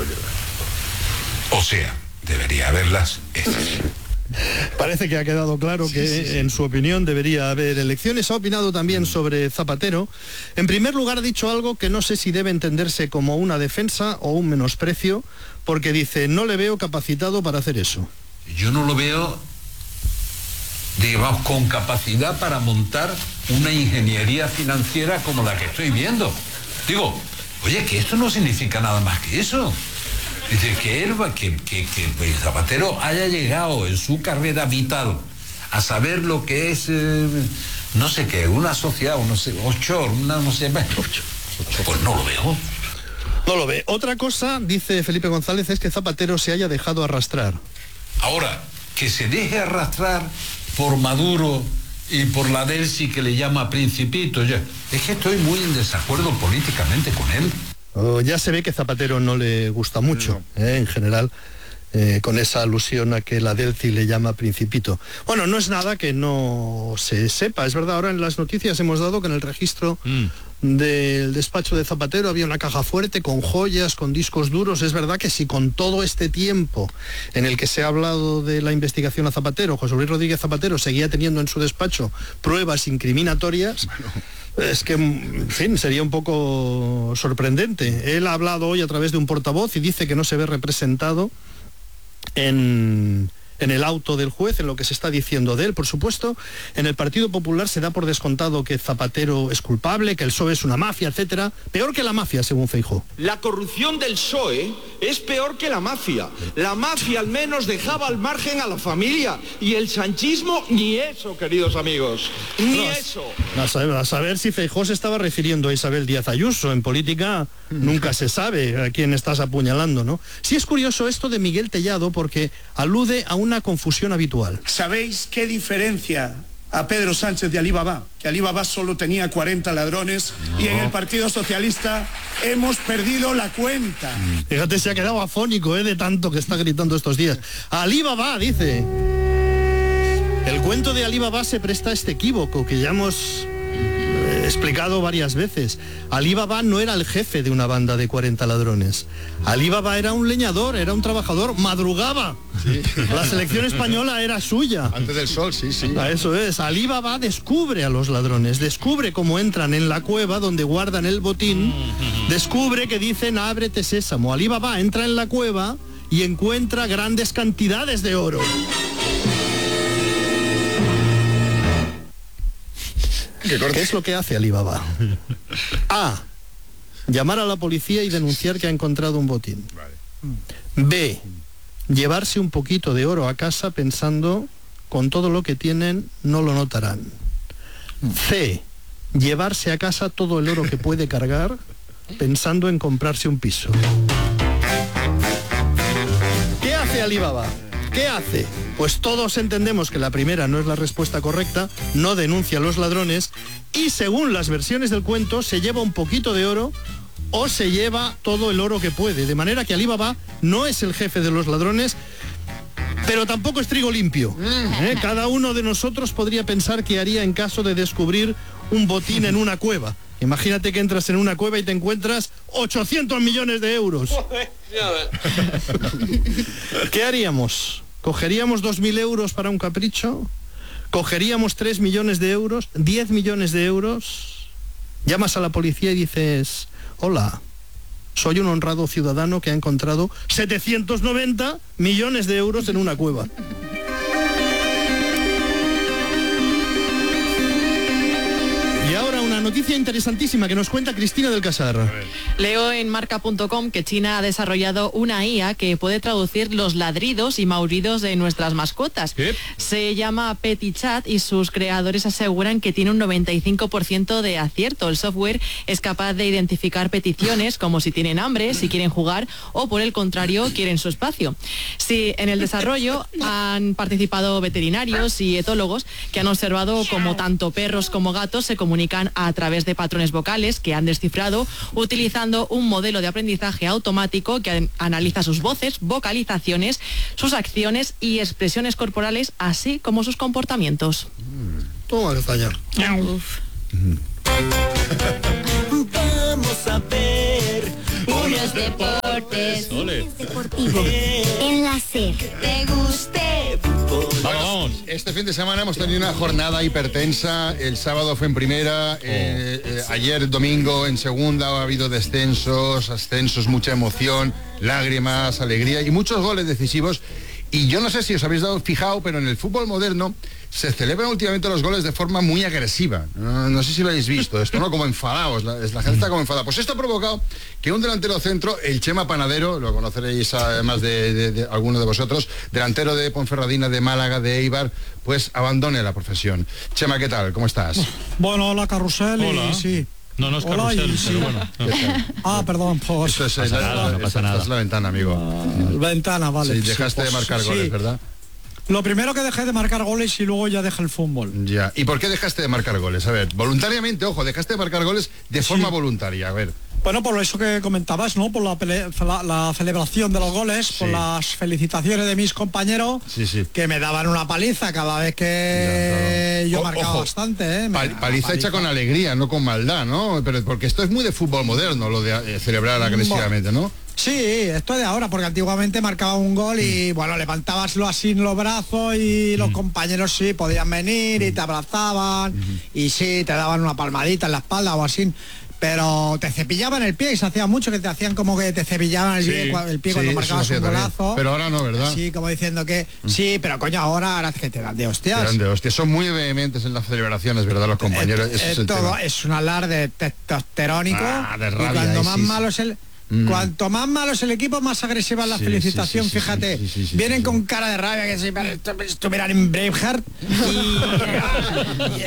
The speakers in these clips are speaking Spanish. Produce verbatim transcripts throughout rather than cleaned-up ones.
O sea, debería haberlas hechas. Parece que ha quedado claro que, sí, sí, sí. en su opinión, debería haber elecciones. Ha opinado también sobre Zapatero. En primer lugar, ha dicho algo que no sé si debe entenderse como una defensa o un menosprecio, porque dice, no le veo capacitado para hacer eso. Yo no lo veo, digamos, con capacidad para montar una ingeniería financiera como la que estoy viendo. Digo, oye, que esto no significa nada más que eso. Dice que él, que, que, que Zapatero haya llegado en su carrera vital a saber lo que es, eh, no sé qué, una sociedad, no sé, ocho, una, no sé, ocho. Pues no lo veo. No lo ve. Otra cosa, dice Felipe González, es que Zapatero se haya dejado arrastrar. Ahora, que se deje arrastrar por Maduro y por la Delcy que le llama Principito, ya. Es que estoy muy en desacuerdo políticamente con él. Oh, ya se ve que Zapatero no le gusta mucho, no. eh, en general, eh, con esa alusión a que la Delcy le llama Principito. Bueno, no es nada que no se sepa, es verdad, ahora en las noticias hemos dado que en el registro mm. del despacho de Zapatero había una caja fuerte con joyas, con discos duros. Es verdad que si con todo este tiempo en el que se ha hablado de la investigación a Zapatero, José Luis Rodríguez Zapatero seguía teniendo en su despacho pruebas incriminatorias, bueno. Es que, en fin, sería un poco sorprendente. Él ha hablado hoy a través de un portavoz y dice que no se ve representado en, en el auto del juez, en lo que se está diciendo de él. Por supuesto, en el Partido Popular se da por descontado que Zapatero es culpable, que el P S O E es una mafia, etcétera. Peor que la mafia, según Feijóo. La corrupción del P S O E es peor que la mafia. La mafia al menos dejaba al margen a la familia. Y el sanchismo, ni eso, queridos amigos. Ni no, eso. A saber, a saber si Feijóo se estaba refiriendo a Isabel Díaz Ayuso. En política nunca se sabe a quién estás apuñalando, ¿no? Sí es curioso esto de Miguel Tellado porque alude a una confusión habitual. ¿Sabéis qué diferencia a Pedro Sánchez de Alibaba? Que Alibaba solo tenía cuarenta ladrones no. y en el Partido Socialista hemos perdido la cuenta. Fíjate, se ha quedado afónico, ¿eh? De tanto que está gritando estos días. Alibaba, dice. El cuento de Alibaba se presta a este equívoco que ya hemos explicado varias veces. Alibaba no era el jefe de una banda de cuarenta ladrones. Alibaba era un leñador, era un trabajador, madrugaba. Sí. La selección española era suya. Antes del sol, sí, sí. Eso es. Alibaba descubre a los ladrones, descubre cómo entran en la cueva donde guardan el botín, descubre que dicen ábrete sésamo. Alibaba entra en la cueva y encuentra grandes cantidades de oro. ¿Qué es lo que hace Alibaba? A. Llamar a la policía y denunciar que ha encontrado un botín. B. Llevarse un poquito de oro a casa pensando con todo lo que tienen no lo notarán. C. Llevarse a casa todo el oro que puede cargar pensando en comprarse un piso. ¿Qué hace Alibaba? ¿Qué hace? Pues todos entendemos que la primera no es la respuesta correcta, no denuncia a los ladrones y según las versiones del cuento se lleva un poquito de oro o se lleva todo el oro que puede, de manera que Alibaba no es el jefe de los ladrones, pero tampoco es trigo limpio. ¿Eh? Cada uno de nosotros podría pensar qué haría en caso de descubrir un botín en una cueva. Imagínate que entras en una cueva y te encuentras ochocientos millones de euros. ¿Qué haríamos? ¿Cogeríamos dos mil euros para un capricho? ¿Cogeríamos tres millones de euros? ¿diez millones de euros? Llamas a la policía y dices, hola, soy un honrado ciudadano que ha encontrado setecientos noventa millones de euros en una cueva. Y ahora una noticia interesantísima que nos cuenta Cristina del Casar. Leo en marca punto com que China ha desarrollado una I A que puede traducir los ladridos y maullidos de nuestras mascotas. ¿Qué? Se llama PetiChat y sus creadores aseguran que tiene un noventa y cinco por ciento de acierto. El software es capaz de identificar peticiones como si tienen hambre, si quieren jugar o por el contrario quieren su espacio. Sí, en el desarrollo han participado veterinarios y etólogos que han observado cómo tanto perros como gatos se comunican a través de patrones vocales que han descifrado utilizando un modelo de aprendizaje automático que analiza sus voces, vocalizaciones, sus acciones y expresiones corporales, así como sus comportamientos. Toma castaña. Vamos a ver unos deportes. deportes. Ole. Deportivo. En la SER. Te guste. Vamos, vamos. Este fin de semana hemos tenido una jornada hipertensa. El sábado fue en primera, eh, eh, ayer domingo en segunda ha habido descensos, ascensos, mucha emoción, lágrimas, alegría y muchos goles decisivos. Y yo no sé si os habéis dado fijado, pero en el fútbol moderno se celebran últimamente los goles de forma muy agresiva. No, no sé si lo habéis visto, esto no como enfadados, la, la gente está como enfadada. Pues esto ha provocado que un delantero centro, el Chema Panadero, lo conoceréis además de, de, de alguno de vosotros, delantero de Ponferradina, de Málaga, de Eibar, pues abandone la profesión. Chema, ¿qué tal? ¿Cómo estás? Bueno, hola Carrusel. Hola. Y sí. No, no es Hola, carrusel, y sí. pero bueno. No. Ah, perdón, pues. Esto es, pasa la, nada, no pasa esta- nada. esta es la ventana, amigo. Uh, ventana, vale. Sí, Sí, dejaste pues, de marcar sí. goles, ¿verdad? Lo primero que dejé de marcar goles y luego ya dejé el fútbol. Ya. ¿Y por qué dejaste de marcar goles? A ver, voluntariamente, ojo, dejaste de marcar goles de forma voluntaria. A ver. Bueno, por eso que comentabas, ¿no? Por la, pele- la, la celebración de los goles, por Sí. las felicitaciones de mis compañeros, Sí, sí. que me daban una paliza cada vez que Ya, claro. yo O- marcaba ojo, bastante, ¿eh? Me Pal- daban paliza hecha con alegría, no con maldad, ¿no? Pero porque esto es muy de fútbol moderno, lo de eh, celebrar agresivamente, ¿no? Sí, esto es de ahora, porque antiguamente marcaba un gol y, bueno, levantabaslo así en los brazos y los compañeros sí podían venir y te abrazaban y sí, te daban una palmadita en la espalda o así. Pero te cepillaban el pie y se hacía mucho que te hacían como que te cepillaban el, Sí, pie, cua- el pie sí, cuando eso marcabas se un hacía también. golazo. Pero ahora no, ¿verdad? Sí, como diciendo que sí, pero coño, ahora, ahora es que te dan de hostias. Grande, hostia, son muy vehementes en las celebraciones, ¿verdad? Los compañeros. Eh, Ese eh, es el todo tema. es un alarde testosterónico. Ah, de y rabia, cuando eh, más sí, sí. malo es el Mm. cuanto más malo es el equipo, más agresiva es la Sí, felicitación. sí, sí, sí, Fíjate, sí, sí, sí, vienen sí, sí. con cara de rabia que si estuvieran en Braveheart y,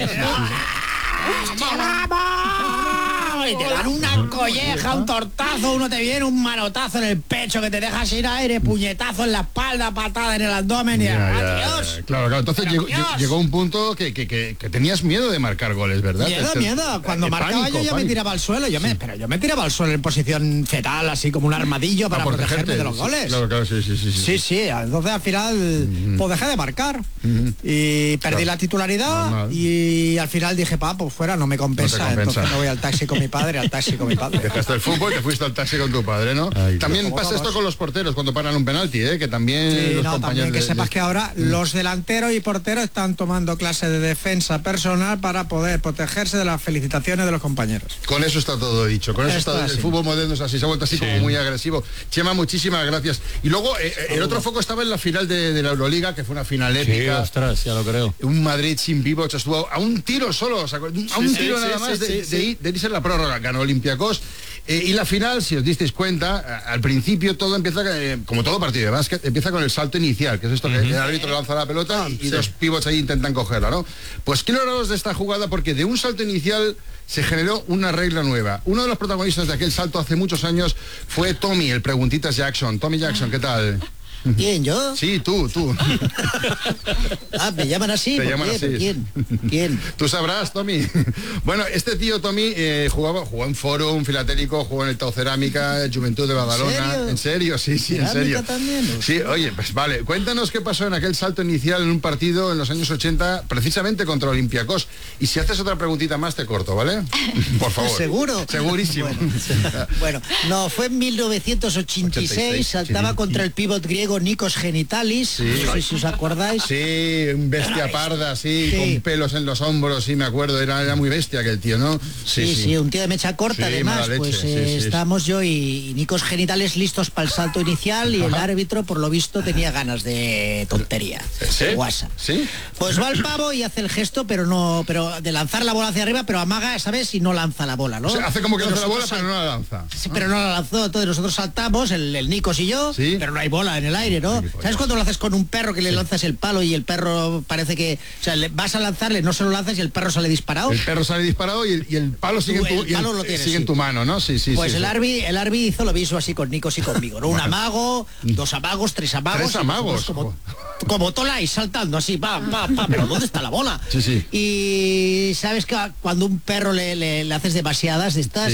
y te dan una colleja, un tortazo, uno te viene un manotazo en el pecho que te deja sin aire, puñetazo en la espalda, patada en el abdomen y Ya, ya, adiós. ya. Claro, claro. Entonces Pero llegó, Dios. llegó- llegó un punto que, que, que, que tenías miedo de marcar goles, ¿verdad? Miedo, Te- miedo. Cuando eh, marcaba pánico, yo ya me pánico. tiraba al suelo, yo me, pero yo me tiraba al suelo en posición fetal, así como un armadillo para Ah, por protegerme protegerte. de los Sí, goles. Claro, claro, sí, sí, sí. sí. Sí, sí, entonces al final pues dejé de marcar y perdí Claro. la titularidad Normal. y al final dije, pa, pues fuera, no me compensa, compensa. entonces me voy al taxi con mi padre, al taxi con mi padre. Dejaste el fútbol y te fuiste al taxi con tu padre, ¿no? Ay, también como pasa todos. esto con los porteros cuando paran un penalti, ¿eh? Que también Sí, los no, compañeros también que de- sepas de- que ahora los delanteros y porteros están tomando clases de defensa personal para poder protegerse de las felicitaciones de los compañeros. Con eso está todo dicho. Con eso Esto está así. el fútbol moderno es así, se ha vuelto así como muy agresivo. Chema, muchísimas gracias. Y luego eh, el otro foco estaba en la final de, de la Euroliga, que fue una final Sí, épica. ostras, ya lo creo. Un Madrid sin vivo, estuvo a un tiro solo, o sea, a un Sí, tiro sí, nada sí, más sí, de, sí, de sí. ir- de irse en la prórroga, ganó Olympiacos. Eh, y la final, si os disteis cuenta, a- al principio todo empieza, eh, como todo partido de básquet, empieza con el salto inicial, que es esto que el árbitro lanza la pelota y, y dos pivots ahí intentan cogerla, ¿no? Pues quiero hablaros de esta jugada porque de un salto inicial se generó una regla nueva. Uno de los protagonistas de aquel salto hace muchos años fue Tommy, el preguntitas Jackson. Tommy Jackson, ¿qué tal? ¿Quién, yo? Sí, tú, tú. Ah, me llaman así. Te ¿por llaman qué? así. ¿Pero ¿Quién? ¿Quién? Tú sabrás, Tommy. Bueno, este tío Tommy eh, jugaba, jugó en Fórum Filatélico, jugó en el Tau Cerámica, Juventud de Badalona. serio? ¿En serio? Sí, sí, en ¿Cerámica serio. también? Sí, oye, pues vale. Cuéntanos qué pasó en aquel salto inicial en un partido en los años ochenta, precisamente contra Olympiacos. Y si haces otra preguntita más, te corto, ¿vale? Por favor. ¿Seguro? Segurísimo. Bueno, bueno, no, fue en mil novecientos ochenta y seis, ochenta y seis, saltaba sí. contra el pívot griego Nikos Genitalis, Sí. no sé si os acordáis. Sí, un bestia parda, sí, Sí. con pelos en los hombros, sí, me acuerdo. Era, era muy bestia aquel tío, ¿no? Sí, sí, un tío de mecha corta, Sí, además, mala leche, pues sí, eh, sí. estábamos yo y, y Nikos Genitales listos para el salto inicial y el árbitro, por lo visto, tenía ganas de tontería, ¿Sí? de guasa. ¿Sí? Pues va el pavo y hace el gesto, pero no, pero de lanzar la bola hacia arriba, pero amaga, ¿sabes? Y no lanza la bola, ¿no? O sea, hace como que lanza la bola, Nosotros pero no la lanza. Sí, pero no la lanzó, entonces nosotros saltamos, el, el Nikos y yo, Sí. pero no hay bola en el aire, ¿no? ¿Sabes cuando lo haces con un perro que le lanzas el palo y el perro parece que, o sea, le vas a lanzarle, no se lo lanzas y el perro sale disparado? El perro sale disparado y el, y el palo sigue, en tu, El y el- palo lo tienes, sigue en sí. tu mano, ¿no? Sí, sí, Pues sí. el sí. Arbi, el Arbi hizo lo mismo así con Nikos y conmigo, ¿no? Un amago, dos amagos, tres amagos. Tres y amagos, nosotros Como, como Tolai saltando así, pa, pa, pa, pero ¿dónde está la bola? Sí, sí. Y sabes que cuando un perro le, le- le haces demasiadas de estas, Sí.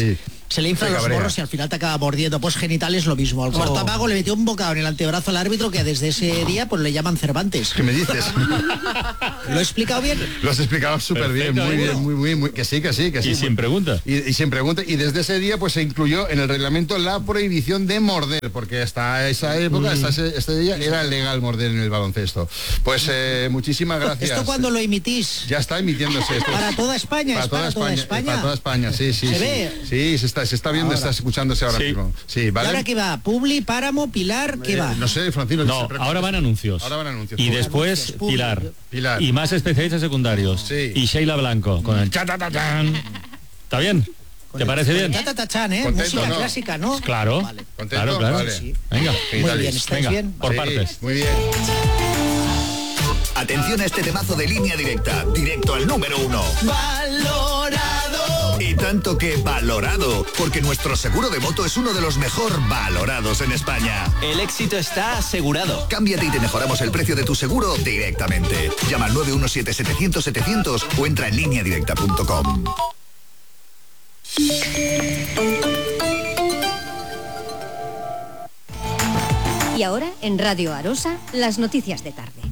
se le inflan Se los cabrea. morros y al final te acaba mordiendo. Pues genitales lo mismo. Al cuarto amago le metió un bocado en el antebrazo al árbitro que desde ese día pues le llaman Cervantes. ¿Qué me dices? ¿Lo he explicado bien? Lo has explicado súper bien, Perfecto, muy ¿eh? bien, muy, muy, muy, que sí, que sí, que sí. Y sin pregunta. Y, y sin pregunta. Y desde ese día pues se incluyó en el reglamento la prohibición de morder, porque hasta esa época, hasta ese, este día, era legal morder en el baloncesto. Pues eh, muchísimas gracias. ¿Esto cuándo lo emitís? Ya está emitiéndose esto. Para toda España, Para es toda para toda España, España. para toda España, sí, sí. ¿Se sí. ve? Sí, se está, se está viendo, Ahora. está escuchándose ahora Sí. mismo. Sí, ¿Y ¿vale? ahora qué va? ¿Publi, Páramo, Pilar? ¿Qué Eh, va? No sé, Francino. No, se pregunta. ahora van anuncios. Ahora van anuncios. Y Pues, después Anuncios, público. Pilar. Pilar. Y más especialistas secundarios. Sí. Y Sheila Blanco con el cha-ta-ta-chan. ¿Está bien? ¿Te parece bien? Ta, ta, ta, chan, ¿eh? Contento, Música ¿no? clásica, ¿no? Claro. Vale. ¿Contento? Claro, claro. Vale. Sí. Venga. Muy bien, ¿estáis Venga, bien? por Sí, partes. muy bien. Atención a este temazo de Línea Directa, directo al número uno. ¡Valorado! Y tanto que valorado, porque nuestro seguro de moto es uno de los mejor valorados en España. El éxito está asegurado. Cámbiate y te mejoramos el precio de tu seguro directamente. Llama al nueve uno siete setecientos setecientos o entra en línea directa punto com. Y ahora, en Radio Arosa, las noticias de tarde.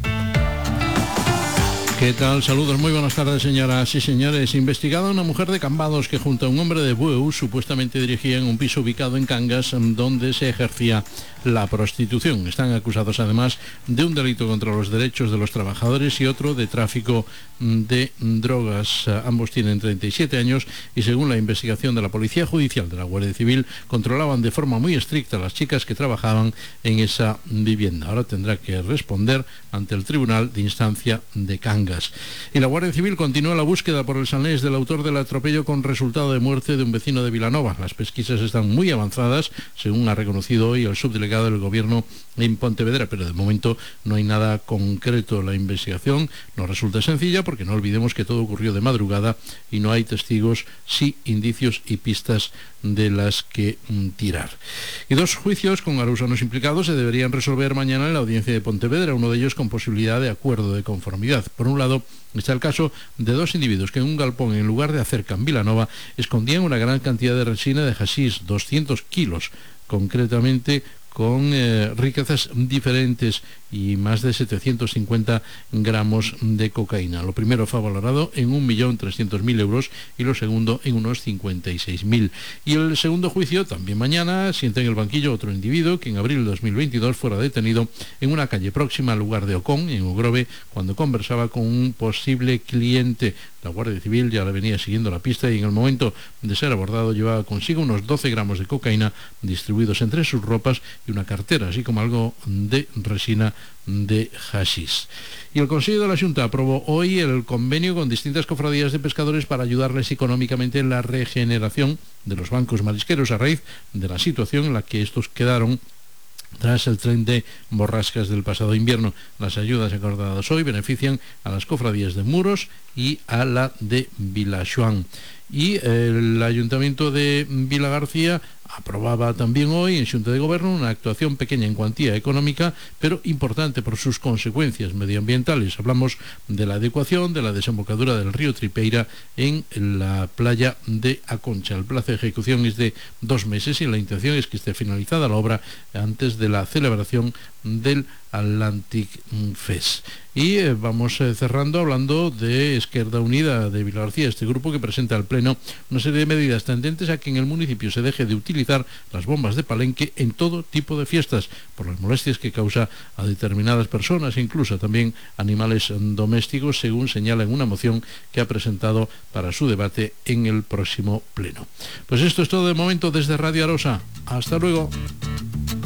¿Qué tal? Saludos, muy buenas tardes, señoras y señores. Investigada una mujer de Cambados que junto a un hombre de Bueu supuestamente dirigían un piso ubicado en Cangas donde se ejercía la prostitución. Están acusados además de un delito contra los derechos de los trabajadores y otro de tráfico de drogas. Ambos tienen treinta y siete años y según la investigación de la Policía Judicial de la Guardia Civil controlaban de forma muy estricta a las chicas que trabajaban en esa vivienda. Ahora tendrá que responder ante el Tribunal de Instancia de Cangas. Y la Guardia Civil continúa la búsqueda por el Salnés del autor del atropello con resultado de muerte de un vecino de Vilanova. Las pesquisas están muy avanzadas, según ha reconocido hoy el subdelegado del Gobierno en Pontevedra, pero de momento no hay nada concreto. La investigación no resulta sencilla porque no olvidemos que todo ocurrió de madrugada y no hay testigos, sí indicios y pistas de las que mm, tirar. Y dos juicios con arusanos implicados se deberían resolver mañana en la audiencia de Pontevedra, uno de ellos con posibilidad de acuerdo de conformidad. Por un lado está el caso de dos individuos que en un galpón, en lugar de Acerca en Vilanova, escondían una gran cantidad de resina de hachís, doscientos kilos, concretamente con eh, riquezas diferentes y más de setecientos cincuenta gramos de cocaína. Lo primero fue valorado en un millón trescientos mil euros y lo segundo en unos cincuenta y seis mil. Y el segundo juicio, también mañana, sienta en el banquillo otro individuo que en abril de dos mil veintidós fuera detenido en una calle próxima al lugar de Ocón, en Ogrove, cuando conversaba con un posible cliente. La Guardia Civil ya le venía siguiendo la pista y en el momento de ser abordado llevaba consigo unos doce gramos de cocaína distribuidos entre sus ropas y una cartera, así como algo de resina de hachís. Y el Consejo de la Junta aprobó hoy el convenio con distintas cofradías de pescadores para ayudarles económicamente en la regeneración de los bancos marisqueros a raíz de la situación en la que estos quedaron tras el tren de borrascas del pasado invierno. Las ayudas acordadas hoy benefician a las cofradías de Muros y a la de Vilaxuán. Y el Ayuntamiento de Vilagarcía aprobaba también hoy en Xunta de Gobierno una actuación pequeña en cuantía económica, pero importante por sus consecuencias medioambientales. Hablamos de la adecuación de la desembocadura del río Tripeira en la playa de Aconcha. El plazo de ejecución es de dos meses y la intención es que esté finalizada la obra antes de la celebración del Atlantic Fest. Y eh, vamos eh, cerrando hablando de Esquerda Unida de Vilagarcía, este grupo que presenta al Pleno una serie de medidas tendentes a que en el municipio se deje de utilizar las bombas de palenque en todo tipo de fiestas, por las molestias que causa a determinadas personas e incluso también animales domésticos, según señala en una moción que ha presentado para su debate en el próximo Pleno. Pues esto es todo de momento desde Radio Arosa. Hasta luego.